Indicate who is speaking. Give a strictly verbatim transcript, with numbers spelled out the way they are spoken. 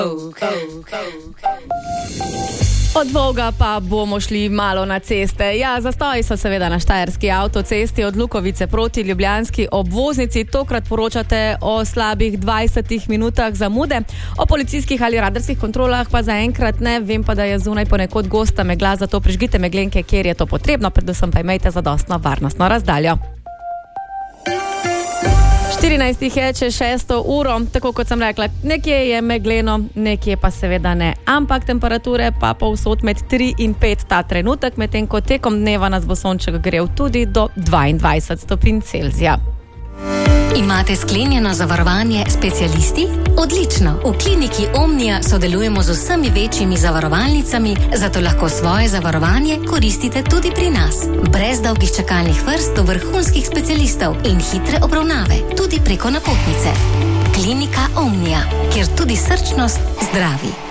Speaker 1: Od Voga pa bomo šli malo na ceste. Ja, zastoji so seveda na štajerski avtocesti od Lukovice proti ljubljanski obvoznici. Tokrat poročate o slabih dvajsetih minutah zamude. O policijskih ali radarskih kontrolah pa zaenkrat ne. Vem pa, da je zunaj ponekod gosta megla, zato prižgite meglenke, kjer je to potrebno. Predvsem pa imejte zadostno varnostno razdaljo. štirinajstih je čez šesto uro, tako kot sem rekla, nekje je megleno, nekje pa seveda ne. Ampak temperature pa povsod med tri in pet ta trenutek, medtem ko tekom dneva nas bo sonček grel tudi do dvaindvajset stopinj Celzija.
Speaker 2: Imate sklenjeno zavarovanje specialisti? Odlično! V kliniki Omnia sodelujemo z vsemi večjimi zavarovalnicami, zato lahko svoje zavarovanje koristite tudi pri nas. Brez dolgih čakalnih vrst do vrhunskih specialistov in hitre obravnave, tudi preko napotnice. Klinika Omnia, kjer tudi srčnost zdravi.